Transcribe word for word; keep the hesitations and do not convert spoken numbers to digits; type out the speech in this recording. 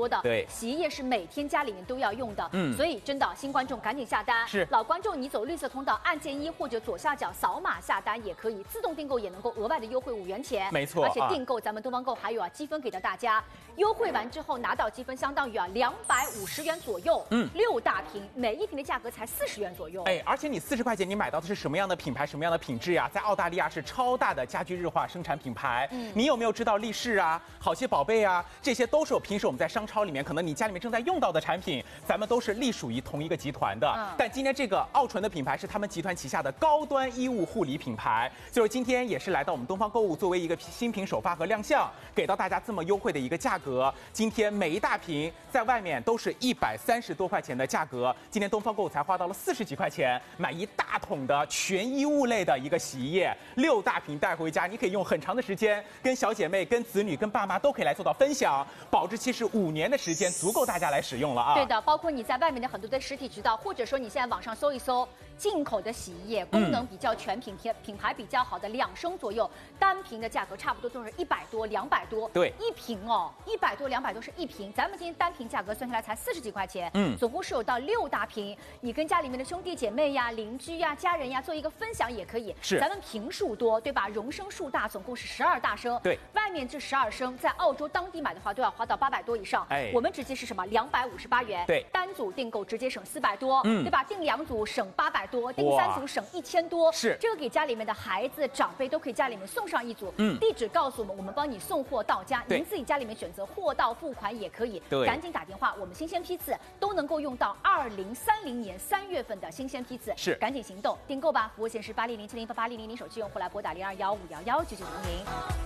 说的， 对， 洗衣液是每天家里面都要用的，嗯，所以真的新观众赶紧下单。 是， 老观众你走绿色通道，按键一或者左下角扫码下单也可以，自动订购也能够额外的优惠五元钱。 没错， 而且订购咱们东方购还有啊积分给到大家，优惠完之后拿到积分相当于啊两百五十元左右，嗯，六大瓶，每一瓶的价格才四十元左右。 哎，而且你四十块钱你买到的是什么样的品牌，什么样的品质呀？在澳大利亚是超大的家居日化生产品牌，嗯，你有没有知道力士啊、好些宝贝啊，这些都是我平时我们在商超里面，可能你家里面正在用到的产品，咱们都是隶属于同一个集团的。嗯、但今天这个奥纯的品牌是他们集团旗下的高端衣物护理品牌，就是今天也是来到我们东方购物作为一个新品首发和亮相，给到大家这么优惠的一个价格。今天每一大瓶在外面都是一百三十多块钱的价格，今天东方购物才花到了四十几块钱，买一大桶的全衣物类的一个洗衣液，六大瓶带回家，你可以用很长的时间，跟小姐妹、跟子女、跟爸妈都可以来做到分享，保质期是五年的时间，足够大家来使用了啊。 对的，包括你在外面的很多的实体渠道，或者说你现在网上搜一搜进口的洗衣液，功能比较全，品品品牌比较好的两升左右，单瓶的价格差不多都是一百多、两百多。 对， 一瓶哦，一百多、两百多是一瓶，咱们今天单瓶价格算下来才四十几块钱，嗯，总共是有到六大瓶，你跟家里面的兄弟姐妹呀、邻居呀、家人呀做一个分享也可以。 是， 咱们瓶数多，对吧？容升数大，总共是十二大升。 对， 外面这十二升，在澳洲当地买的话都要花到八百多以上。哎，我们直接是什么？两百五十八元。 对， 单组订购直接省四百多，嗯，对吧？订两组省八百多，订三组省一千多。 是， 这个给家里面的孩子、长辈都可以家里面送上一组。嗯，地址告诉我们，我们帮你送货到家。您自己家里面选择货到付款也可以。 对， 赶紧打电话，我们新鲜批次都能够用到二零三零年三月份的新鲜批次。 是， 赶紧行动订购吧！服务线是八零零七零八八零零零，手机用户来拨打零二幺五幺幺九九零零。